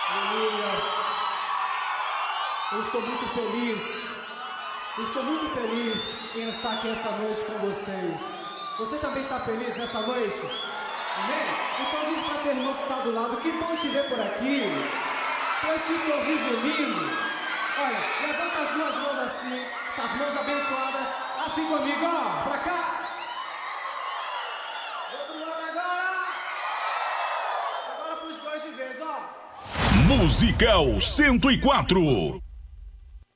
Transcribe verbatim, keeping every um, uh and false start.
Aleluias. Eu estou muito feliz. Eu estou muito feliz em estar aqui essa noite com vocês. Você também está feliz nessa noite? Amém? Então diz para aquele irmão que está do lado, que bom te ver por aqui. Com esse sorriso lindo. Olha, levanta as duas mãos assim, essas mãos abençoadas, assim comigo, ó, pra cá. Outro lado agora. Agora pros dois de vez, ó. Musical cento e quatro.